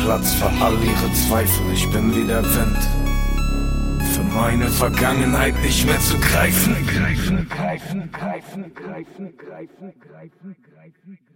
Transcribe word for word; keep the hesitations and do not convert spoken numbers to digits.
Platz für all ihre Zweifel. Ich bin wie der Wind, für meine Vergangenheit nicht mehr zu greifen. Greifen, greifen, greifen, greifen, greifen, greifen, greifen.